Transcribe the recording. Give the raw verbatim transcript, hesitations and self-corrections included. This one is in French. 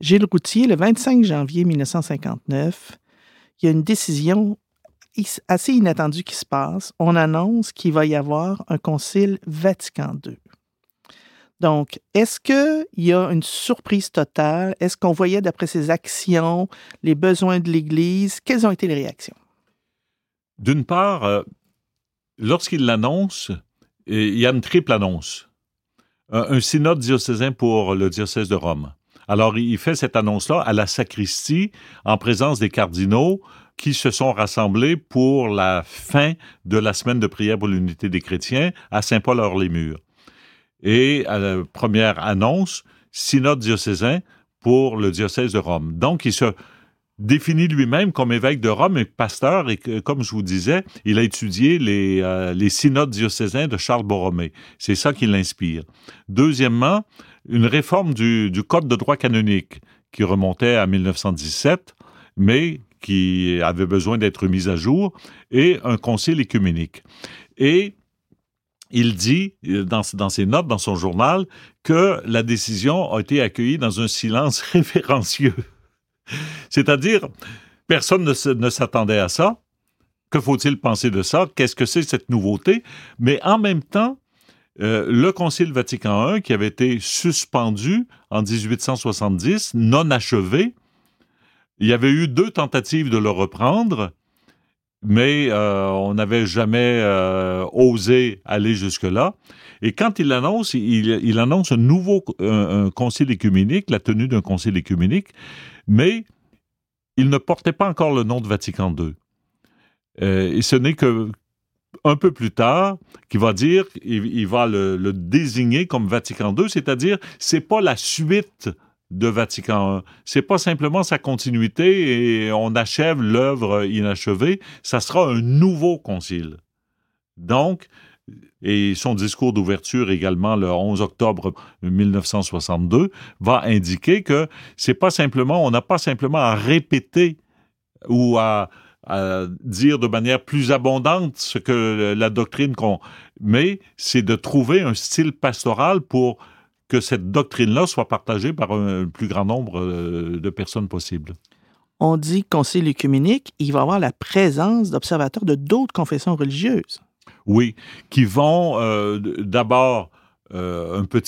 Gilles Routhier, le vingt-cinq janvier mille neuf cent cinquante-neuf, il y a une décision assez inattendue qui se passe. On annonce qu'il va y avoir un concile Vatican deux. Donc, est-ce qu'il y a une surprise totale? Est-ce qu'on voyait, d'après ses actions, les besoins de l'Église? Quelles ont été les réactions? D'une part, euh, lorsqu'il l'annonce, il y a une triple annonce. Un, un synode diocésain pour le diocèse de Rome. Alors, il fait cette annonce-là à la sacristie, en présence des cardinaux qui se sont rassemblés pour la fin de la semaine de prière pour l'unité des chrétiens à Saint-Paul-Hors-les-Murs. Et à la première annonce, synode diocésain pour le diocèse de Rome. Donc, il se définit lui-même comme évêque de Rome et pasteur, et que, comme je vous disais, il a étudié les, euh, les synodes diocésains de Charles Borromée. C'est ça qui l'inspire. Deuxièmement, une réforme du, du Code de droit canonique qui remontait à mille neuf cent dix-sept, mais qui avait besoin d'être mise à jour, et un concile œcuménique. Et il dit, dans, dans ses notes, dans son journal, que la décision a été accueillie dans un silence révérencieux. C'est-à-dire, personne ne, se, ne s'attendait à ça. Que faut-il penser de ça? Qu'est-ce que c'est cette nouveauté? Mais en même temps, euh, le Concile Vatican un, qui avait été suspendu en dix-huit cent soixante-dix, non achevé, il y avait eu deux tentatives de le reprendre, mais euh, on n'avait jamais euh, osé aller jusque-là. Et quand il l'annonce, il, il annonce un nouveau un, un concile œcuménique, la tenue d'un concile œcuménique, mais il ne portait pas encore le nom de Vatican deux. Euh, et ce n'est que un peu plus tard qu'il va dire, il, il va le, le désigner comme Vatican deux, c'est-à-dire c'est pas la suite de Vatican un. C'est pas simplement sa continuité et on achève l'œuvre inachevée. Ça sera un nouveau concile. Donc, et son discours d'ouverture également le onze octobre mille neuf cent soixante-deux va indiquer que c'est pas simplement, on n'a pas simplement à répéter ou à, à dire de manière plus abondante ce que la doctrine qu'on, mais c'est de trouver un style pastoral pour que cette doctrine-là soit partagée par un plus grand nombre de personnes possibles. On dit concile œcuménique, il va y avoir la présence d'observateurs de d'autres confessions religieuses. Oui, qui vont euh, d'abord euh, un petit